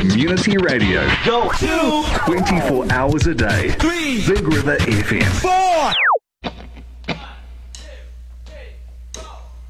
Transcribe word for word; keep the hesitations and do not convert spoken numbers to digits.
Community radio. Go. Two. twenty-four hours a day. Three. Big River F M. Four.